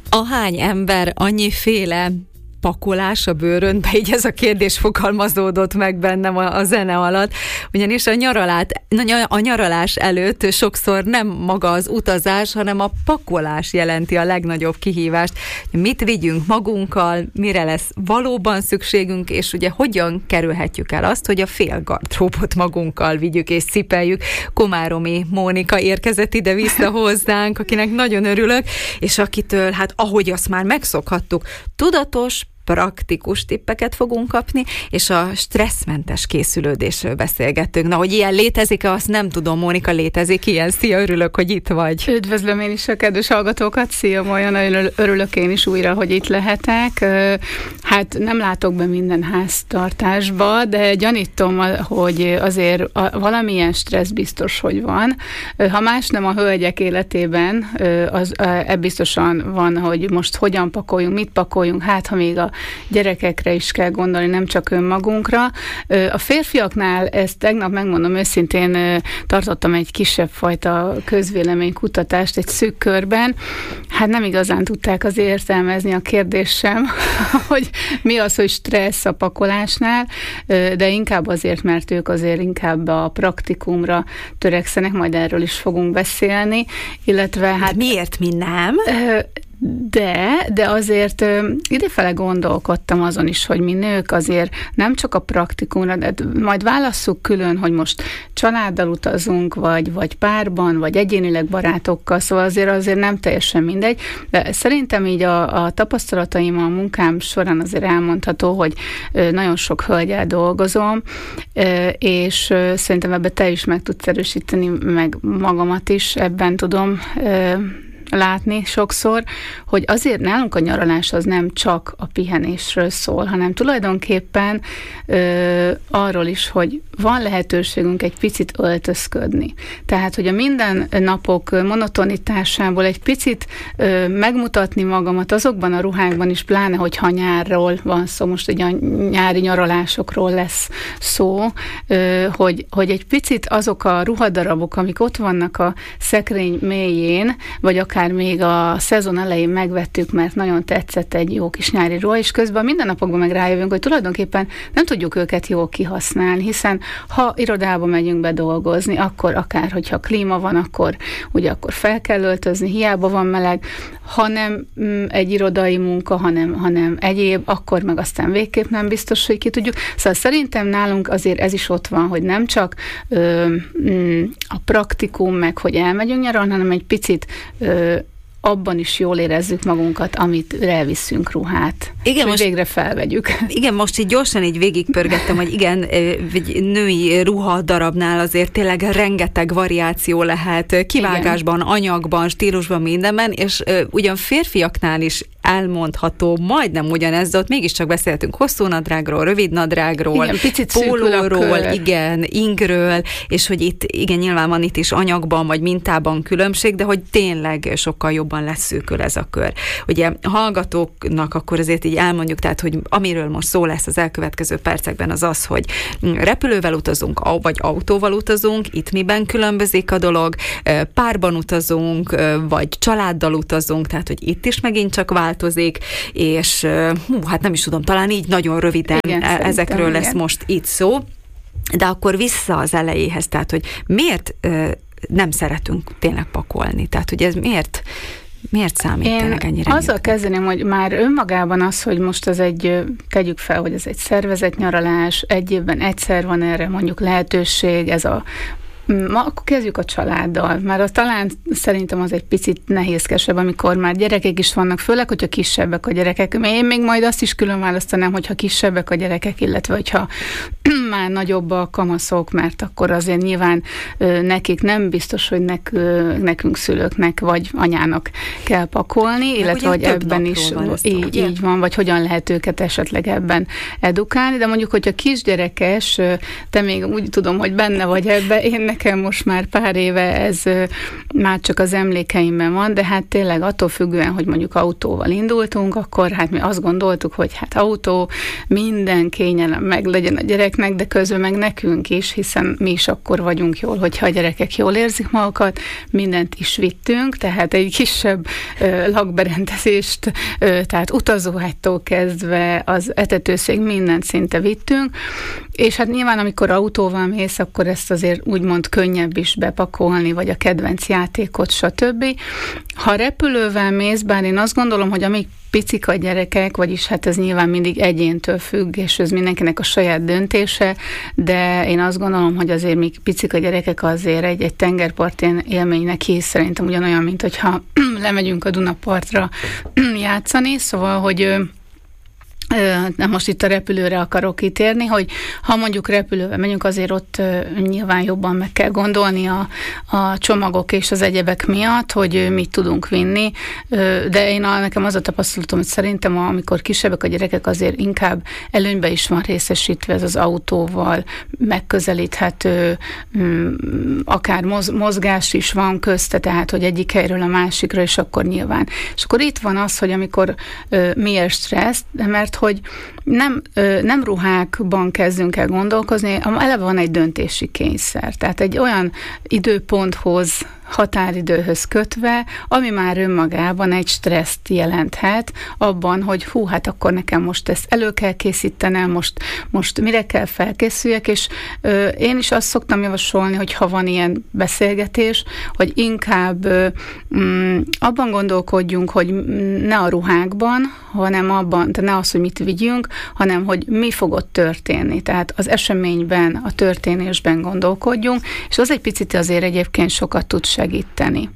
Ahány ember, annyiféle pakolás a bőrönbe, így ez a kérdés fogalmazódott meg bennem a zene alatt, ugyanis a nyaralás előtt sokszor nem maga az utazás, hanem a pakolás jelenti a legnagyobb kihívást. Mit vigyünk magunkkal, mire lesz valóban szükségünk, és ugye hogyan kerülhetjük el azt, hogy a fél gardróbot magunkkal vigyük és cipeljük. Komáromi Mónika érkezett ide vissza hozzánk, akinek nagyon örülök, és akitől, hát ahogy azt már megszokhattuk, tudatos, praktikus tippeket fogunk kapni, és a stresszmentes készülődésről beszélgettünk. Na, hogy ilyen létezik-e, azt nem tudom, Mónika, létezik ilyen? Szia, örülök, hogy itt vagy. Üdvözlöm én is a kedves hallgatókat, szia, olyan örülök én is újra, hogy itt lehetek. Hát nem látok be minden háztartásba, de gyanítom, hogy azért valamilyen stressz biztos, hogy van. Ha más nem a hölgyek életében, biztosan van, hogy most hogyan pakoljunk, mit pakoljunk, hát ha még a gyerekekre is kell gondolni, nem csak önmagunkra. A férfiaknál, ezt tegnap megmondom őszintén, tartottam egy kisebb fajta közvéleménykutatást egy szűk körben. Hát nem igazán tudták az értelmezni a kérdést sem, hogy mi az, hogy stressz a pakolásnál, de inkább azért, mert ők azért inkább a praktikumra törekszenek, majd erről is fogunk beszélni, illetve hát... Miért mi nem? De azért idefele gondolkodtam azon is, hogy mi nők azért nem csak a praktikumra, de majd válasszuk külön, hogy most családdal utazunk, vagy párban, vagy egyénileg barátokkal, szóval azért nem teljesen mindegy, de szerintem így a tapasztalataim a munkám során azért elmondható, hogy nagyon sok hölgyel dolgozom, és szerintem ebben te is meg tudsz erősíteni, meg magamat is ebben tudom látni sokszor, hogy azért nálunk a nyaralás az nem csak a pihenésről szól, hanem tulajdonképpen arról is, hogy van lehetőségünk egy picit öltözködni. Tehát, hogy a mindennapok monotonitásából egy picit megmutatni magamat azokban a ruhákban is, pláne, hogyha nyárról van szó, most ugye a nyári nyaralásokról lesz szó, hogy egy picit azok a ruhadarabok, amik ott vannak a szekrény mélyén, vagy akár még a szezon elején megvettük, mert nagyon tetszett egy jó kis nyári ruha, és közben a mindennapokban meg rájövünk, hogy tulajdonképpen nem tudjuk őket jól kihasználni, hiszen ha irodába megyünk be dolgozni, akkor akár, hogyha klíma van, akkor fel kell öltözni, hiába van meleg, ha nem egy irodai munka, hanem egyéb, akkor meg aztán végképp nem biztos, hogy ki tudjuk. Szóval szerintem nálunk azért ez is ott van, hogy nem csak a praktikum, meg hogy elmegyünk nyaralni, hanem egy picit abban is jól érezzük magunkat, amit elviszünk ruhát. Igen, most végre felvegyük. Igen, most így gyorsan így végigpörgettem, hogy igen, egy női ruhadarabnál azért tényleg rengeteg variáció lehet kivágásban, igen, anyagban, stílusban, mindenben, és ugyan férfiaknál is elmondható majdnem ugyanez, de ott mégiscsak beszéltünk hosszú nadrágról, rövid nadrágról, igen, picit pólóról, igen, ingről, és hogy itt, igen, nyilván van itt is anyagban vagy mintában különbség, de hogy tényleg sokkal jobban leszűkül ez a kör. Ugye a hallgatóknak akkor azért így elmondjuk, tehát, hogy amiről most szó lesz az elkövetkező percekben az, hogy repülővel utazunk, vagy autóval utazunk, itt miben különbözik a dolog, párban utazunk, vagy családdal utazunk, tehát, hogy itt is megint csak változik, és hát nem is tudom, talán így nagyon röviden igen, ezekről lesz most itt szó, de akkor vissza az elejéhez, tehát, hogy miért nem szeretünk tényleg pakolni, tehát, hogy ez miért számít tényleg ennyire? Azzal kezdeném, hogy már önmagában az, hogy most ez tegyük fel, hogy ez egy szervezett nyaralás, egy évben egyszer van erre mondjuk lehetőség, akkor kezdjük a családdal, mert talán szerintem az egy picit nehézkesebb, amikor már gyerekek is vannak, főleg, hogyha kisebbek a gyerekek. Én még majd azt is külön választanám, hogyha kisebbek a gyerekek, illetve hogyha már nagyobb a kamaszok, mert akkor azért nyilván nekik nem biztos, hogy nekünk szülőknek vagy anyának kell pakolni, illetve hogy ebben is így van, vagy hogyan lehet őket esetleg ebben edukálni, de mondjuk, hogyha kisgyerekes, te még úgy tudom, hogy benne vagy ebbe, én nekem most már pár éve ez már csak az emlékeimben van, de hát tényleg attól függően, hogy mondjuk autóval indultunk, akkor hát mi azt gondoltuk, hogy hát autó, minden kényelem meg legyen a gyereknek, de közben meg nekünk is, hiszen mi is akkor vagyunk jól, hogyha a gyerekek jól érzik magukat, mindent is vittünk, tehát egy kisebb lakberendezést, tehát utazóágytól kezdve az etetőszék, mindent szinte vittünk, és hát nyilván amikor autóval mész, akkor ezt azért úgymond könnyebb is bepakolni, vagy a kedvenc játékot, stb. Ha repülővel mész, bár én azt gondolom, hogy amíg picik a gyerekek, vagyis hát ez nyilván mindig egyéntől függ, és ez mindenkinek a saját döntése, de én azt gondolom, hogy azért még picik a gyerekek, azért egy tengerparti élménynek hisz szerintem ugyanolyan, mint hogyha lemegyünk a Dunapartra játszani, szóval, hogy nem most itt a repülőre akarok kitérni, hogy ha mondjuk repülővel megyünk, azért ott nyilván jobban meg kell gondolni a csomagok és az egyebek miatt, hogy mit tudunk vinni, de nekem az a tapasztalatom, hogy szerintem amikor kisebbek a gyerekek, azért inkább előnybe is van részesítve ez az autóval megközelíthető, akár mozgás is van közte, tehát hogy egyik helyről a másikra, és akkor nyilván. És akkor itt van az, hogy amikor miért stressz, mert hogy nem ruhákban kezdünk el gondolkozni, eleve van egy döntési kényszer. Tehát egy olyan időponthoz, határidőhöz kötve, ami már önmagában egy stresszt jelenthet abban, hogy hát akkor nekem most ezt elő kell készítenem, most mire kell felkészüljek, és én is azt szoktam javasolni, hogy ha van ilyen beszélgetés, hogy inkább abban gondolkodjunk, hogy ne a ruhákban, hanem abban, tehát ne az, hogy mit vigyünk, hanem hogy mi fog ott történni. Tehát az eseményben, a történésben gondolkodjunk, és az egy picit azért egyébként sokat tud segíteni.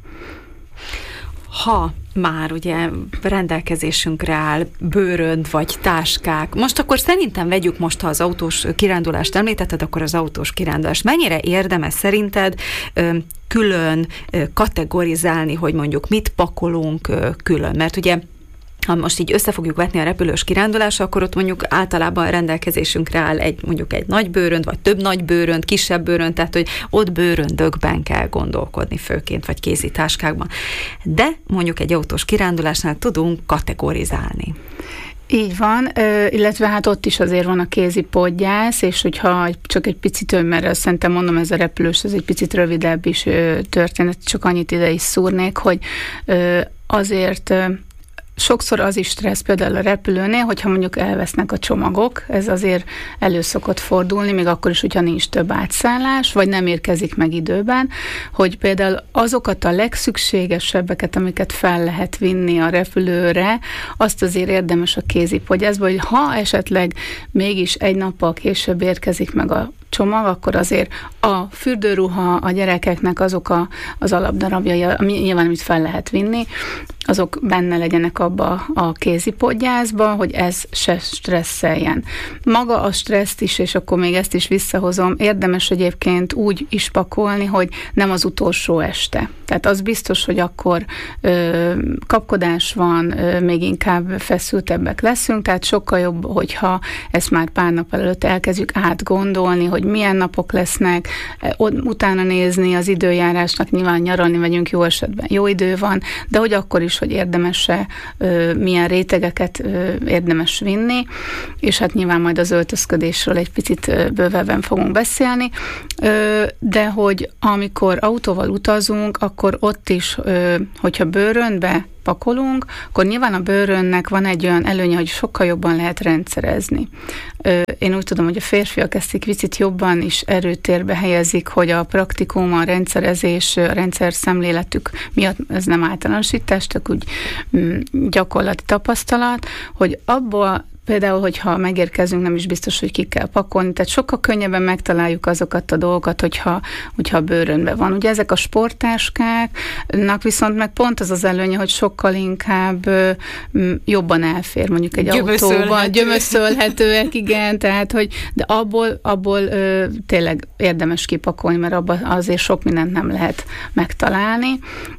Ha már ugye rendelkezésünkre áll bőrönd vagy táskák, most akkor szerintem vegyük most, ha az autós kirándulást említetted, akkor az autós kirándulást. Mennyire érdemes szerinted külön kategorizálni, hogy mondjuk mit pakolunk külön? Mert ugye ha most így össze fogjuk vetni a repülős kirándulással, akkor ott mondjuk általában rendelkezésünkre áll mondjuk egy nagy bőrönd, vagy több nagy bőrönd, kisebb bőrönd, tehát hogy ott bőröndökben kell gondolkodni főként, vagy kézitáskákban. De mondjuk egy autós kirándulásnál tudunk kategorizálni. Így van, illetve hát ott is azért van a kézipodgyász, és hogyha csak egy picit, mert szerintem mondom, ez a repülős, ez egy picit rövidebb is történet, csak annyit ide is szúrnék, hogy azért sokszor az is stressz például a repülőnél, hogyha mondjuk elvesznek a csomagok, ez azért elő szokott fordulni, még akkor is, hogyha nincs több átszállás, vagy nem érkezik meg időben, hogy például azokat a legszükségesebbeket, amiket fel lehet vinni a repülőre, azt azért érdemes a kézipodgyászba, hogy ha esetleg mégis egy nappal később érkezik meg a csomag, akkor azért a fürdőruha, a gyerekeknek azok az alapdarabjai, nyilván amit fel lehet vinni, azok benne legyenek abba a kézipodgyászba, hogy ez se stresszeljen. Maga a stresszt is, és akkor még ezt is visszahozom, érdemes egyébként úgy is pakolni, hogy nem az utolsó este. Tehát az biztos, hogy akkor kapkodás van, még inkább feszültebbek leszünk, tehát sokkal jobb, hogyha ezt már pár nap előtt elkezdjük átgondolni, hogy milyen napok lesznek, utána nézni az időjárásnak, nyilván nyaralni megyünk, jó esetben jó idő van, de hogy akkor is, hogy érdemes-e, milyen rétegeket érdemes vinni, és hát nyilván majd az öltözködésről egy picit bővebben fogunk beszélni, de hogy amikor autóval utazunk, akkor ott is, hogyha bőröndbe pakolunk, akkor nyilván a bőrönnek van egy olyan előnye, hogy sokkal jobban lehet rendszerezni. Én úgy tudom, hogy a férfiak ezt egy picit jobban is erőtérbe helyezik, hogy a praktikum, a rendszerezés, a rendszer szemléletük miatt, ez nem általánosítás, csak úgy gyakorlati tapasztalat, hogy abból például, hogyha megérkezünk, nem is biztos, hogy ki kell pakolni, tehát sokkal könnyebben megtaláljuk azokat a dolgokat, hogyha bőrönben van. Ugye ezek a sporttáskáknak viszont meg pont az az előnye, hogy sokkal inkább jobban elfér mondjuk egy autóban. Gyömöszölhetőek, igen, tehát hogy, de abból tényleg érdemes kipakolni, mert abban azért sok mindent nem lehet megtalálni.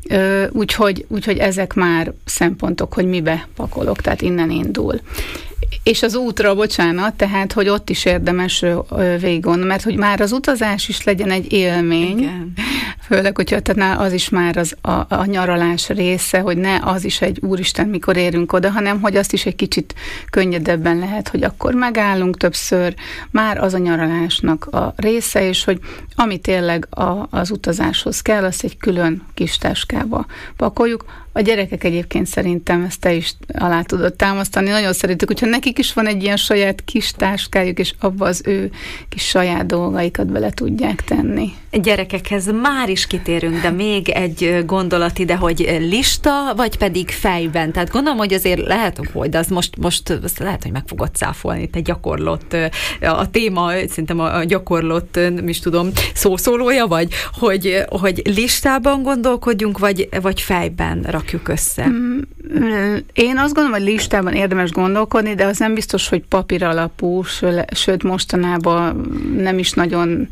Úgyhogy ezek már szempontok, hogy mibe pakolok, tehát innen indul. És az útra, bocsánat, tehát, hogy ott is érdemes végiggondolni, mert hogy már az utazás is legyen egy élmény, igen. Főleg, hogyha tehát az is már a nyaralás része, hogy ne az is egy úristen, mikor érünk oda, hanem hogy azt is egy kicsit könnyedebben lehet, hogy akkor megállunk többször, már az a nyaralásnak a része, és hogy ami tényleg az utazáshoz kell, azt egy külön kis táskába pakoljuk. A gyerekek egyébként szerintem ezt te is alá tudod támasztani. Nagyon szeretik, hogyha nekik is van egy ilyen saját kis táskájuk, és abba az ő kis saját dolgaikat bele tudják tenni. Gyerekekhez már is kitérünk, de még egy gondolat ide, hogy lista, vagy pedig fejben. Tehát gondolom, hogy azért lehet, hogy az most lehet, hogy meg fogod cáfolni, te gyakorlott, a téma, szerintem a gyakorlott, nem is tudom, szószólója vagy, hogy listában gondolkodjunk, vagy fejben rakjuk össze? Én azt gondolom, hogy listában érdemes gondolkodni, de az nem biztos, hogy papír alapú, sőt mostanában nem is nagyon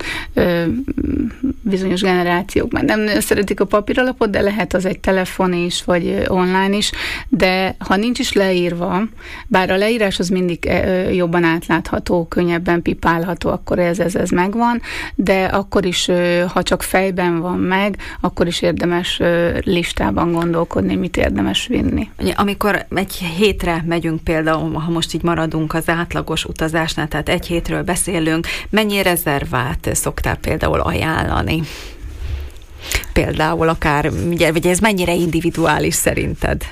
bizonyos generációk már nem szeretik a papír alapot, de lehet az egy telefon is, vagy online is, de ha nincs is leírva, bár a leírás az mindig jobban átlátható, könnyebben pipálható, akkor ez megvan, de akkor is, ha csak fejben van meg, akkor is érdemes listában gondolkodni, mit érdemes vinni. Amikor egy hétre megyünk például, ha most így maradunk az átlagos utazásnál, tehát egy hétről beszélünk, mennyi rezervát szoktál például ajánlani? Például akár, vagy ez mennyire individuális szerinted?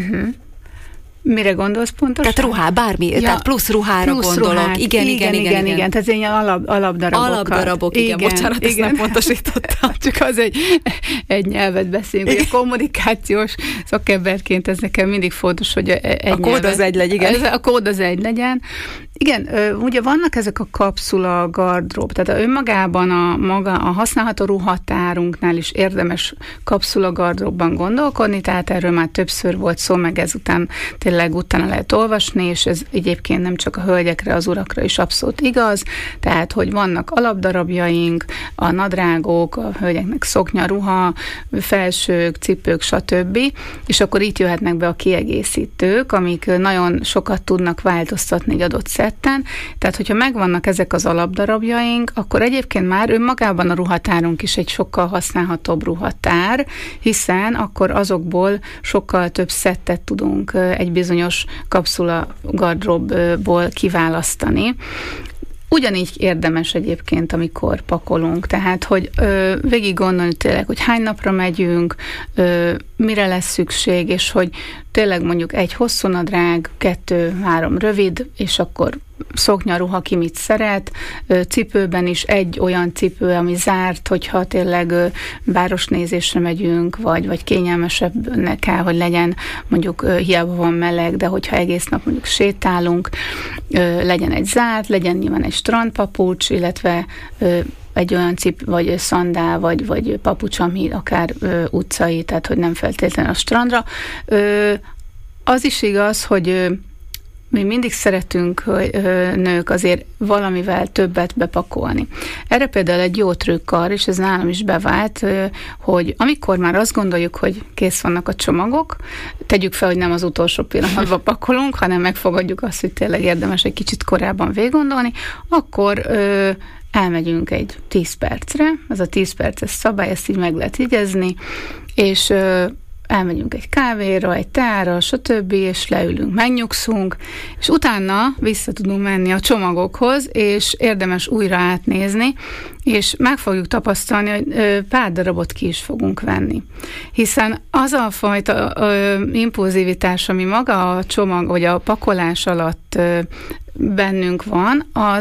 Mire gondolsz pontosan? Tehát ruhá, bármi, tehát plusz ruhára gondolok. Ruhák. Igen. Tehát ilyen alapdarabokat. Alapdarabok, igen, bocsánat, ezt nem pontosítottam. Csak az egy nyelvet beszélünk, hogy a kommunikációs szakemberként ez nekem mindig fontos, hogy egy kód az egy legyen, igen. A kód az egy legyen. Igen, ugye vannak ezek a kapszula gardrób, tehát önmagában a használható ruhatárunknál is érdemes kapszula gardróbban gondolkodni, tehát erről már többször volt szó, meg ezután tényleg utána lehet olvasni, és ez egyébként nem csak a hölgyekre, az urakra is abszolút igaz, tehát, hogy vannak alapdarabjaink, a nadrágok, a hölgyeknek szoknya, ruha, felsők, cipők, stb. És akkor itt jöhetnek be a kiegészítők, amik nagyon sokat tudnak változtatni egy adott szetten. Tehát, hogyha megvannak ezek az alapdarabjaink, akkor egyébként már önmagában a ruhatárunk is egy sokkal használhatóbb ruhatár, hiszen akkor azokból sokkal több szettet tudunk egy bizonyos kapszula gardróbból kiválasztani. Ugyanígy érdemes egyébként, amikor pakolunk, tehát, hogy végig gondolni tényleg, hogy hány napra megyünk, mire lesz szükség, és hogy tényleg mondjuk egy hosszú nadrág, 2-3 rövid, és akkor szoknya, ruha, ki mit szeret, cipőben is egy olyan cipő, ami zárt, hogyha tényleg városnézésre megyünk, vagy kényelmesebb kell, hogy legyen, mondjuk hiába van meleg, de hogyha egész nap mondjuk sétálunk, legyen egy zárt, legyen nyilván egy strandpapucs, illetve egy olyan vagy szandál, vagy papucs, ami akár utcai, tehát hogy nem feltétlenül a strandra. Az is igaz, hogy mi mindig szeretünk nők azért valamivel többet bepakolni. Erre például egy jó trükk arra, és ez nálam is bevált, hogy amikor már azt gondoljuk, hogy kész vannak a csomagok, tegyük fel, hogy nem az utolsó pillanatban pakolunk, hanem megfogadjuk azt, hogy tényleg érdemes egy kicsit korábban végiggondolni, akkor elmegyünk egy 10 percre, az a 10 perces szabály, ezt így meg lehet jegyezni, és elmegyünk egy kávéra, egy teára, stb., és leülünk, megnyugszunk, és utána vissza tudunk menni a csomagokhoz, és érdemes újra átnézni, és meg fogjuk tapasztalni, hogy pár darabot ki is fogunk venni. Hiszen az a fajta impulzivitás, ami maga a csomag, vagy a pakolás alatt bennünk van, az